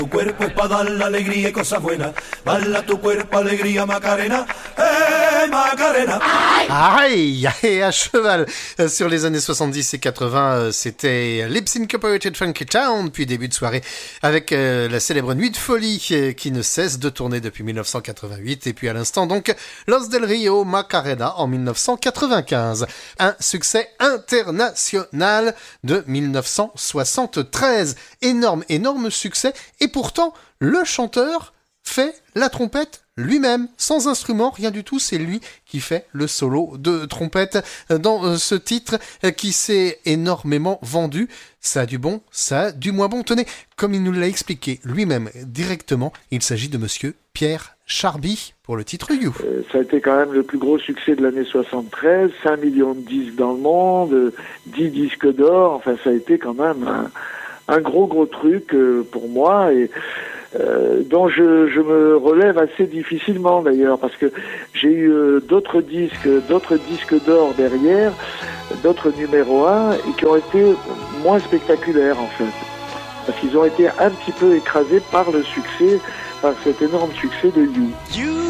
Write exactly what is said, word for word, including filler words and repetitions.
Tu cuerpo es para dar la alegría y cosas buenas. Bala tu cuerpo, alegría, Macarena. Eh, Macarena. Aïe, aïe, à cheval. Sur les années soixante-dix et quatre-vins, c'était Lips Incorporated Funky Town, puis début de soirée avec euh, la célèbre Nuit de Folie euh, qui ne cesse de tourner depuis dix-neuf cent quatre-vingt-huit, et puis à l'instant donc Los del Rio, Macarena en dix-neuf cent quatre-vingt-quinze. Un succès international de dix-neuf cent soixante-treize. Énorme, énorme succès, et pourtant le chanteur fait la trompette lui-même, sans instrument, rien du tout, c'est lui qui fait le solo de trompette dans ce titre qui s'est énormément vendu. Ça a du bon, ça a du moins bon. Tenez, comme il nous l'a expliqué lui-même directement, il s'agit de monsieur Pierre Charby pour le titre You. Euh, ça a été quand même le plus gros succès de l'année soixante-treize, cinq millions de disques dans le monde, dix disques d'or, enfin ça a été quand même un, un gros gros truc euh, pour moi, et Euh, dont je, je me relève assez difficilement d'ailleurs, parce que j'ai eu euh, d'autres disques, d'autres disques d'or derrière, d'autres numéros un, et qui ont été moins spectaculaires en fait, parce qu'ils ont été un petit peu écrasés par le succès, par cet énorme succès de You. You